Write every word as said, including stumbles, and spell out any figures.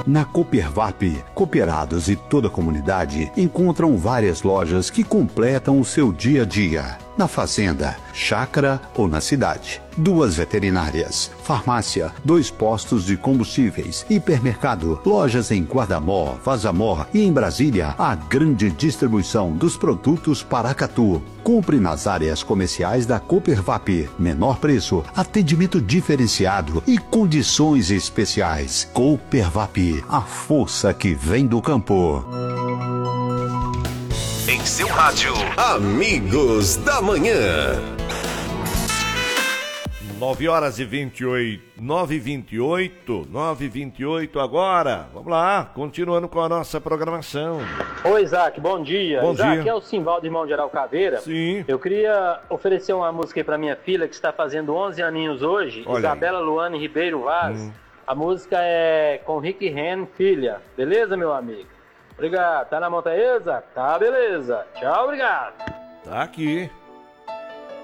Na Coopervap, cooperados e toda a comunidade encontram várias lojas que completam o seu dia a dia. Na fazenda, chácara ou na cidade. Duas veterinárias, farmácia, dois postos de combustíveis, hipermercado, lojas em Guardamó, Vazamó e em Brasília, a grande distribuição dos produtos Paracatu. Compre nas áreas comerciais da Coopervap. Menor preço, atendimento diferenciado e condições especiais. Coopervap, a força que vem do campo. Em seu rádio, Amigos da Manhã. nove horas e vinte e oito, nove e vinte e oito, nove e vinte e oito agora. Vamos lá, continuando com a nossa programação. Oi, Isaac, bom dia. Bom Isaac, dia. aqui é o Simvaldo, irmão de Araucaveira. Sim. Eu queria oferecer uma música aí pra minha filha, que está fazendo onze aninhos hoje, Olha Isabela aí. Luane Ribeiro Vaz. Hum. A música é com Rick Ren, filha. Beleza, meu amigo? Obrigado. Tá na montanha, Isaac? Tá, beleza. Tchau, obrigado. Tá aqui.